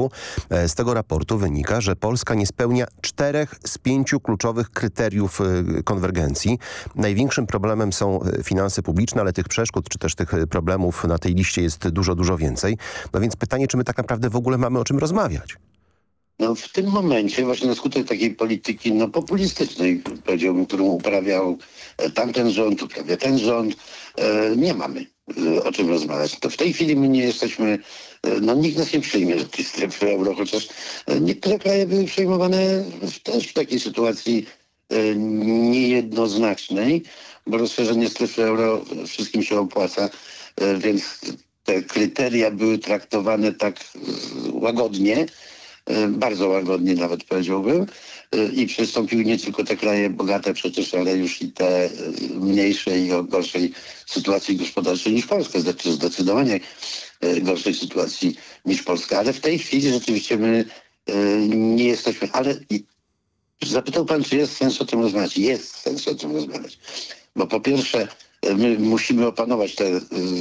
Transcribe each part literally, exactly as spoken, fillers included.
raportu. Z tego raportu wynika, że Polska nie spełnia czterech z pięciu kluczowych kryteriów konwergencji. Największym problemem są finanse publiczne, ale tych przeszkód czy też tych problemów na tej liście jest dużo, dużo więcej. No więc pytanie, czy my tak naprawdę w ogóle mamy o czym rozmawiać? No w tym momencie właśnie na skutek takiej polityki no, populistycznej, powiedziałbym, którą uprawiał tamten rząd, uprawia ten rząd, e, nie mamy e, o czym rozmawiać. To w tej chwili my nie jesteśmy, e, no nikt nas nie przyjmie do tej strefy euro, chociaż e, niektóre kraje były przejmowane w, też w takiej sytuacji e, niejednoznacznej, bo rozszerzenie strefy euro wszystkim się opłaca, e, więc te kryteria były traktowane tak e, łagodnie, bardzo łagodnie nawet powiedziałbym, i przystąpiły nie tylko te kraje bogate przecież, ale już i te mniejsze i o gorszej sytuacji gospodarczej niż Polska, zdecydowanie gorszej sytuacji niż Polska. Ale w tej chwili rzeczywiście my nie jesteśmy, ale zapytał pan, czy jest sens o tym rozmawiać. Jest sens o tym rozmawiać. Bo po pierwsze my musimy opanować te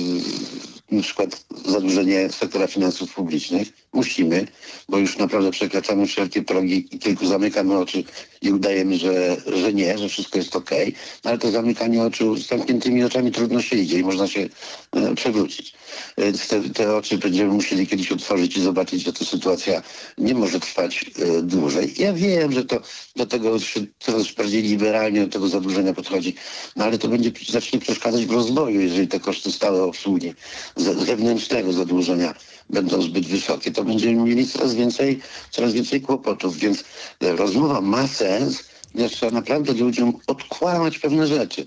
na przykład zadłużenie sektora finansów publicznych. Musimy, bo już naprawdę przekraczamy wszelkie progi i tylko zamykamy oczy i udajemy, że, że nie, że wszystko jest okej. No, ale to zamykanie oczu z zamkniętymi oczami trudno się idzie i można się e, przewrócić. Więc te, te oczy będziemy musieli kiedyś otworzyć i zobaczyć, że ta sytuacja nie może trwać e, dłużej. Ja wiem, że to do tego się coraz bardziej liberalnie do tego zadłużenia podchodzi, no ale to będzie zacznie przeszkadzać w rozwoju, jeżeli te koszty stałe obsługi zewnętrznego zadłużenia będą zbyt wysokie, to będziemy mieli coraz więcej, coraz więcej kłopotów, więc rozmowa ma sens, więc trzeba naprawdę ludziom odkłamać pewne rzeczy.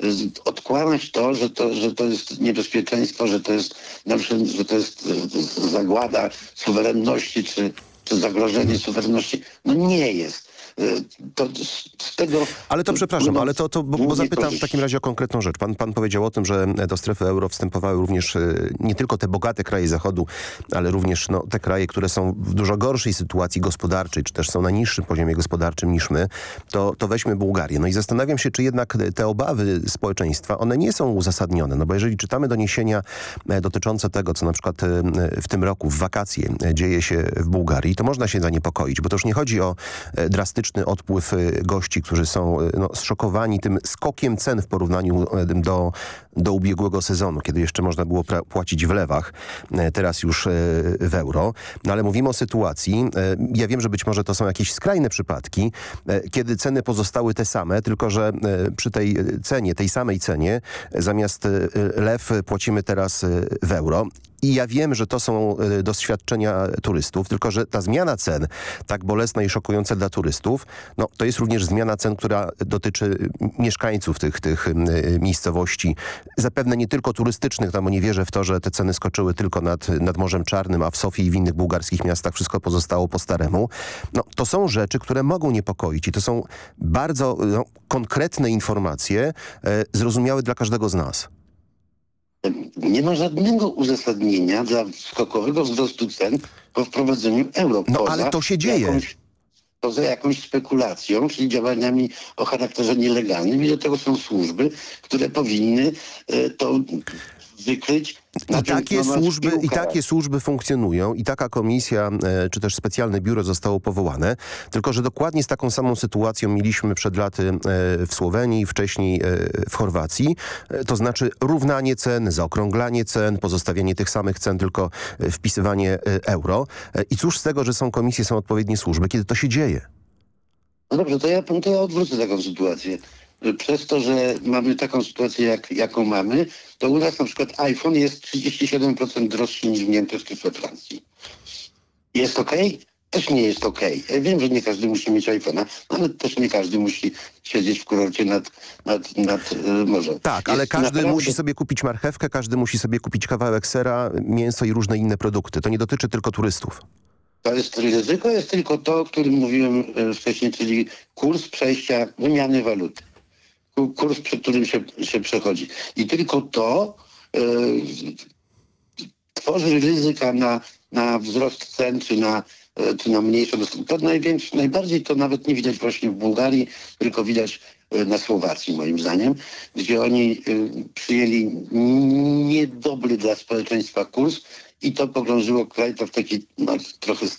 Odkłamać to, że to, że to jest niebezpieczeństwo, że to jest, że to jest zagłada suwerenności, czy, czy zagrożenie suwerenności. No nie jest. To z tego... Ale to przepraszam, ale to, to bo, bo zapytam w takim razie o konkretną rzecz. Pan, pan powiedział o tym, że do strefy euro wstępowały również nie tylko te bogate kraje Zachodu, ale również no, te kraje, które są w dużo gorszej sytuacji gospodarczej, czy też są na niższym poziomie gospodarczym niż my. To, to weźmy Bułgarię. No i zastanawiam się, czy jednak te obawy społeczeństwa, one nie są uzasadnione. No bo jeżeli czytamy doniesienia dotyczące tego, co na przykład w tym roku, w wakacje dzieje się w Bułgarii, to można się zaniepokoić, bo to już nie chodzi o drastyczny odpływ gości, którzy są no, zszokowani tym skokiem cen w porównaniu do, do ubiegłego sezonu, kiedy jeszcze można było płacić w lewach, teraz już w euro. No ale mówimy o sytuacji, ja wiem, że być może to są jakieś skrajne przypadki, kiedy ceny pozostały te same, tylko że przy tej cenie, tej samej cenie, zamiast lew płacimy teraz w euro. I ja wiem, że to są doświadczenia turystów, tylko że ta zmiana cen, tak bolesna i szokująca dla turystów, no to jest również zmiana cen, która dotyczy mieszkańców tych, tych miejscowości, zapewne nie tylko turystycznych, no bo nie wierzę w to, że te ceny skoczyły tylko nad, nad Morzem Czarnym, a w Sofii i w innych bułgarskich miastach wszystko pozostało po staremu. No to są rzeczy, które mogą niepokoić i to są bardzo no, konkretne informacje, e, zrozumiałe dla każdego z nas. Nie ma żadnego uzasadnienia dla skokowego wzrostu cen po wprowadzeniu euro. No ale to się dzieje. Jakąś, poza jakąś spekulacją, czyli działaniami o charakterze nielegalnym. I do tego są służby, które powinny y, to wykryć. I takie, służby, I takie służby funkcjonują i taka komisja, e, czy też specjalne biuro zostało powołane, tylko że dokładnie z taką samą sytuacją mieliśmy przed laty e, w Słowenii, wcześniej e, w Chorwacji, e, to znaczy równanie cen, zaokrąglanie cen, pozostawianie tych samych cen, tylko e, wpisywanie e, euro. E, I cóż z tego, że są komisje, są odpowiednie służby, kiedy to się dzieje? No dobrze, to ja, to ja odwrócę taką sytuację. Przez to, że mamy taką sytuację, jak, jaką mamy, to u nas na przykład iPhone jest trzydzieści siedem procent droższy niż w Niemczech czy we Francji. Jest okej? Okay? Też nie jest okej. Okay. Ja wiem, że nie każdy musi mieć iPhone'a, ale też nie każdy musi siedzieć w kurorcie nad, nad, nad yy, morzem. Tak, jest ale każdy naprawdę... musi sobie kupić marchewkę, każdy musi sobie kupić kawałek sera, mięso i różne inne produkty. To nie dotyczy tylko turystów. To jest ryzyko, jest tylko to, o którym mówiłem wcześniej, czyli kurs przejścia, wymiany waluty. Kurs, przed którym się, się przechodzi. I tylko to yy, tworzy ryzyka na, na wzrost cen, czy na, yy, czy na mniejsze dostępność. To największe, najbardziej to nawet nie widać właśnie w Bułgarii, tylko widać yy, na Słowacji, moim zdaniem, gdzie oni yy, przyjęli niedobry dla społeczeństwa kurs i to pogrążyło kraj to w taki no, trochę